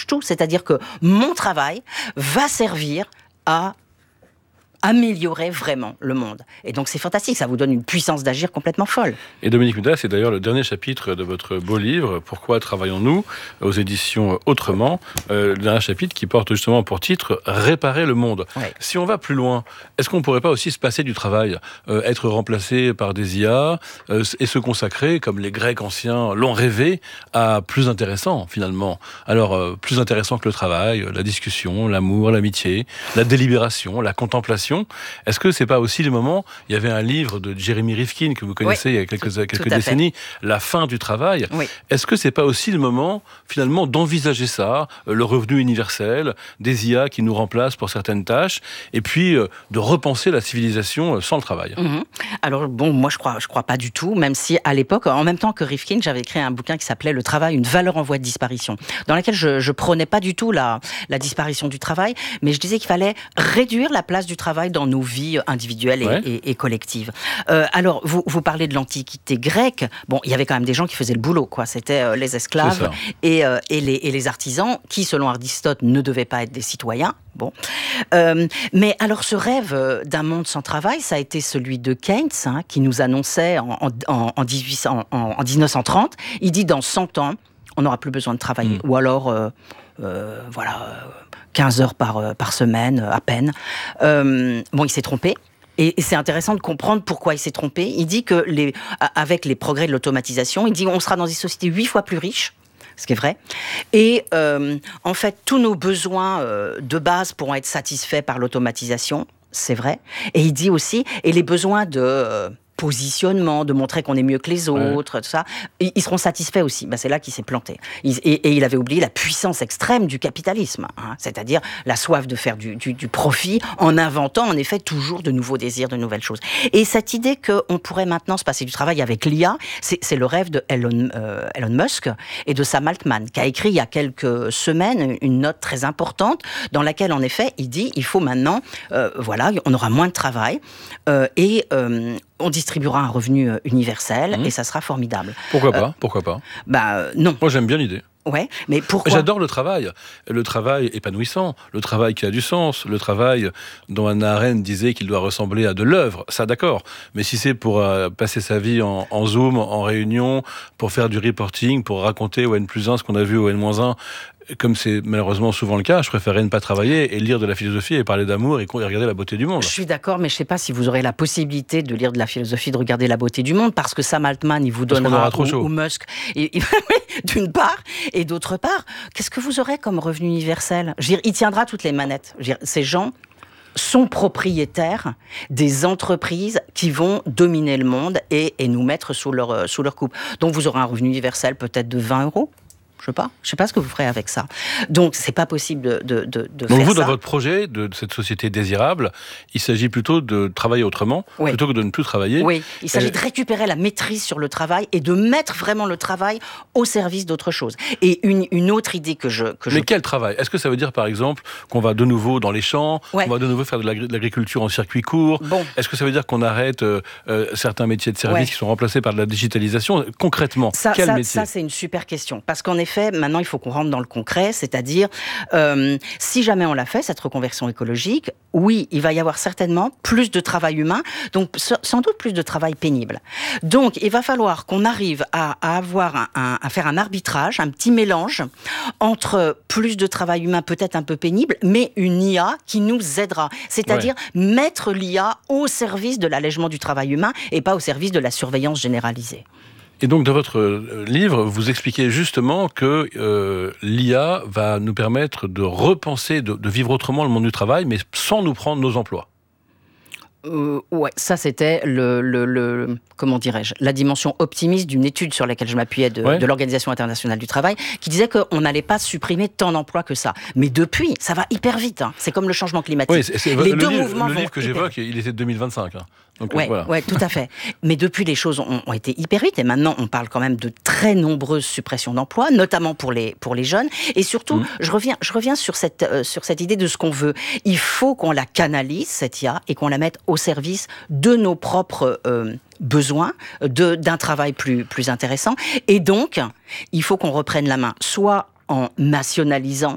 change tout. C'est-à-dire que mon travail va servir à améliorer vraiment le monde. Et donc c'est fantastique, ça vous donne une puissance d'agir complètement folle. Et Dominique Muda, c'est d'ailleurs le dernier chapitre de votre beau livre, Pourquoi travaillons-nous, aux éditions Autrement, le dernier chapitre qui porte justement pour titre Réparer le monde. Ouais. Si on va plus loin, est-ce qu'on ne pourrait pas aussi se passer du travail, être remplacé par des IA et se consacrer, comme les Grecs anciens l'ont rêvé, à plus intéressant finalement. Alors, plus intéressant que le travail, la discussion, l'amour, l'amitié, la délibération, la contemplation. Est-ce que c'est pas aussi le moment, il y avait un livre de Jeremy Rifkin que vous connaissez il y a quelques décennies, La fin du travail. Oui. Est-ce que c'est pas aussi le moment finalement d'envisager ça, le revenu universel, des IA qui nous remplacent pour certaines tâches, et puis de repenser la civilisation sans le travail? Alors bon, moi je crois pas du tout, même si à l'époque, en même temps que Rifkin, j'avais écrit un bouquin qui s'appelait Le travail, une valeur en voie de disparition, dans laquelle je prônais pas du tout la disparition du travail, mais je disais qu'il fallait réduire la place du travail dans nos vies individuelles et collectives. Alors, vous parlez de l'Antiquité grecque. Bon, il y avait quand même des gens qui faisaient le boulot, quoi. C'était les esclaves et les artisans qui, selon Aristote, ne devaient pas être des citoyens. Bon. Mais alors, ce rêve d'un monde sans travail, ça a été celui de Keynes, qui nous annonçait en 1930. Il dit, dans 100 ans, on n'aura plus besoin de travailler. Ou alors, 15 heures par semaine, à peine. Bon, il s'est trompé. Et c'est intéressant de comprendre pourquoi il s'est trompé. Il dit que avec les progrès de l'automatisation, il dit on sera dans des sociétés 8 fois plus riches, ce qui est vrai. Et en fait, tous nos besoins de base pourront être satisfaits par l'automatisation, c'est vrai. Et il dit aussi, et les besoins de positionnement, de montrer qu'on est mieux que les autres, tout ça, ils seront satisfaits aussi. Ben, c'est là qu'il s'est planté. Et il avait oublié la puissance extrême du capitalisme, c'est-à-dire la soif de faire du profit en inventant en effet toujours de nouveaux désirs, de nouvelles choses. Et cette idée qu'on pourrait maintenant se passer du travail avec l'IA, c'est le rêve de Elon Musk et de Sam Altman, qui a écrit il y a quelques semaines une note très importante dans laquelle en effet il dit il faut maintenant, on aura moins de travail et on distribuera un revenu universel et ça sera formidable. Pourquoi pas? Pourquoi pas? Non. Moi, j'aime bien l'idée. Ouais, mais pourquoi? J'adore le travail épanouissant, le travail qui a du sens, le travail dont Hannah Arendt disait qu'il doit ressembler à de l'œuvre, ça d'accord. Mais si c'est pour passer sa vie en Zoom, en réunion, pour faire du reporting, pour raconter au N+1 ce qu'on a vu au N-1, comme c'est malheureusement souvent le cas, je préférerais ne pas travailler et lire de la philosophie et parler d'amour et regarder la beauté du monde. Je suis d'accord, mais je ne sais pas si vous aurez la possibilité de lire de la philosophie, de regarder la beauté du monde, parce que Sam Altman, il vous donnera, ou Musk, d'une part, et d'autre part, qu'est-ce que vous aurez comme revenu universel? Je veux dire, il tiendra toutes les manettes. Je veux dire, ces gens sont propriétaires des entreprises qui vont dominer le monde et nous mettre sous leur coupe. Donc vous aurez un revenu universel peut-être de 20 €. Je sais pas ce que vous ferez avec ça. Donc, c'est pas possible de Donc faire vous, ça. dans votre projet de cette société désirable, il s'agit plutôt de travailler autrement, plutôt que de ne plus travailler. Oui, il s'agit de récupérer la maîtrise sur le travail et de mettre vraiment le travail au service d'autre chose. Et une autre idée que je... Mais quel travail? Est-ce que ça veut dire, par exemple, qu'on va de nouveau dans les champs, qu'on va de nouveau faire de l'agriculture en circuit court? Est-ce que ça veut dire qu'on arrête certains métiers de service qui sont remplacés par de la digitalisation? Concrètement, quel métier? Ça, c'est une super question. Parce qu'en effet, maintenant, il faut qu'on rentre dans le concret, c'est-à-dire, si jamais on l'a fait, cette reconversion écologique, oui, il va y avoir certainement plus de travail humain, donc sans doute plus de travail pénible. Donc, il va falloir qu'on arrive à faire un arbitrage, un petit mélange entre plus de travail humain, peut-être un peu pénible, mais une IA qui nous aidera. C'est-à-dire mettre l'IA au service de l'allègement du travail humain et pas au service de la surveillance généralisée. Et donc, dans votre livre, vous expliquez justement que l'IA va nous permettre de repenser, de vivre autrement le monde du travail, mais sans nous prendre nos emplois. Ça c'était comment dirais-je, la dimension optimiste d'une étude sur laquelle je m'appuyais de l'Organisation internationale du travail, qui disait qu'on n'allait pas supprimer tant d'emplois que ça. Mais depuis, ça va hyper vite. C'est comme le changement climatique. Les deux mouvements. Le livre que j'évoque, il était de 2025. Oui, tout à fait. Mais depuis, les choses ont été hyper vite. Et maintenant, on parle quand même de très nombreuses suppressions d'emplois, notamment pour les jeunes. Et surtout, je reviens sur cette idée de ce qu'on veut. Il faut qu'on la canalise, cette IA, et qu'on la mette au service de nos propres besoin d'un travail plus intéressant. Et donc, il faut qu'on reprenne la main, soit en nationalisant